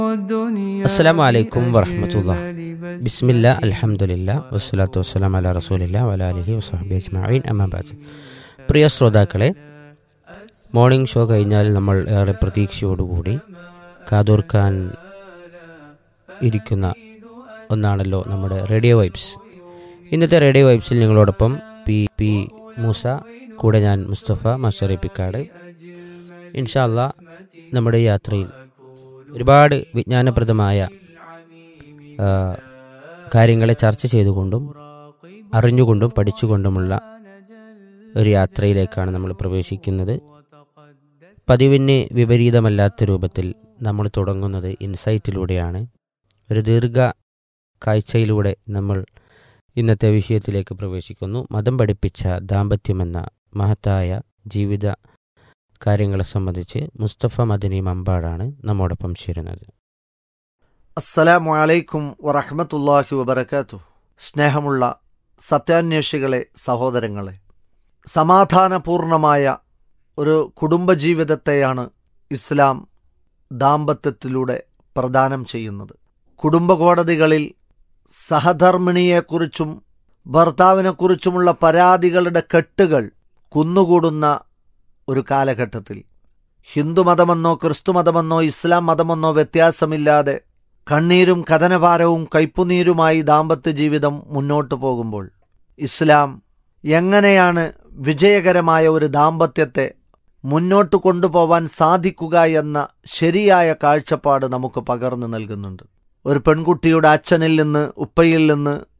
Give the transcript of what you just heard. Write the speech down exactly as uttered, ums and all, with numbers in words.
അസ്സലാമു അലൈക്കും വറഹ്മത്തുള്ളാഹി. ബിസ്മില്ലാ അൽഹംദുലില്ലാ വസ്സലാത്തു വസ്സലാമു അലാ റസൂലില്ലാ വഅലാ ആലിഹി വസഹ്ബിഹി അജ്മഈൻ അമ്മാ ബഅദ്. പ്രിയ ശ്രോതാക്കളെ, മോർണിംഗ് ഷോ കഴിഞ്ഞാൽ നമ്മൾ ഏറെ പ്രതീക്ഷയോടുകൂടി കാതോർക്കാൻ ഇരിക്കുന്ന ഒന്നാണല്ലോ നമ്മുടെ റേഡിയോ വൈബ്സ്. ഇന്നത്തെ റേഡിയോ വൈബ്സിൽ നിങ്ങളോടൊപ്പം പി പി മൂസ, കൂടെ ഞാൻ മുസ്തഫ മഷറിപ്പിക്കാട്. ഇൻഷാ അല്ലാ നമ്മുടെ യാത്രയിൽ ഒരുപാട് വിജ്ഞാനപ്രദമായ കാര്യങ്ങളെ ചർച്ച ചെയ്തുകൊണ്ടും അറിഞ്ഞുകൊണ്ടും പഠിച്ചുകൊണ്ടുമുള്ള ഒരു യാത്രയിലേക്കാണ് നമ്മൾ പ്രവേശിക്കുന്നത്. പതിവിന് വിപരീതമല്ലാത്ത രൂപത്തിൽ നമ്മൾ തുടങ്ങുന്നത് ഇൻസൈറ്റിലൂടെയാണ്. ഒരു ദീർഘ കാഴ്ചയിലൂടെ നമ്മൾ ഇന്നത്തെ വിഷയത്തിലേക്ക് പ്രവേശിക്കുന്നു. മതം പഠിപ്പിച്ച ദാമ്പത്യമെന്ന മഹത്തായ ജീവിത കാര്യങ്ങളെ സംബന്ധിച്ച് മുസ്തഫ മദനി മമ്പാടാണ് നമ്മോടൊപ്പം ചേരുന്നത്. അസ്സലാമു അലൈക്കും വറഹ്മത്തുള്ളാഹി വബറകാതുഹു. സ്നേഹമുള്ള സത്യാന്വേഷികളെ, സഹോദരങ്ങളെ, സമാധാനപൂർണമായ ഒരു കുടുംബജീവിതത്തെയാണ് ഇസ്ലാം ദാമ്പത്യത്തിലൂടെ പ്രദാനം ചെയ്യുന്നത്. കുടുംബകോടതികളിൽ സഹധർമ്മിണിയെക്കുറിച്ചും ഭർത്താവിനെക്കുറിച്ചുമുള്ള പരാതികളുടെ കെട്ടുകൾ കുന്നുകൂടുന്ന ഒരു കാലഘട്ടത്തിൽ ഹിന്ദുമതമെന്നോ ക്രിസ്തുമതമെന്നോ ഇസ്ലാം മതമെന്നോ വ്യത്യാസമില്ലാതെ കണ്ണീരും കഥനഭാരവും കയ്പുനീരുമായി ദാമ്പത്യ ജീവിതം മുന്നോട്ടു പോകുമ്പോൾ ഇസ്ലാം എങ്ങനെയാണ് വിജയകരമായ ഒരു ദാമ്പത്യത്തെ മുന്നോട്ട് കൊണ്ടുപോവാൻ സാധിക്കുക എന്ന ശരിയായ കാഴ്ചപ്പാട് നമുക്ക് പകർന്നു നൽകുന്നുണ്ട്. ഒരു പെൺകുട്ടിയുടെ അച്ഛനിൽ നിന്ന്, ഉപ്പയിൽ നിന്ന്